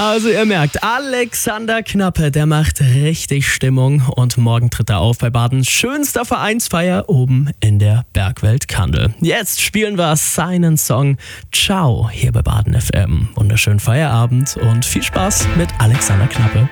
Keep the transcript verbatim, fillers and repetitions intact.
Also ihr merkt, Alexander Knappe, der macht richtig Stimmung und morgen tritt er auf bei Badens schönster Vereinsfeier oben in der Bergwelt Kandel. Jetzt spielen wir seinen Song Ciao hier bei Baden F M. Wunderschönen Feierabend und viel Spaß mit Alexander Knappe.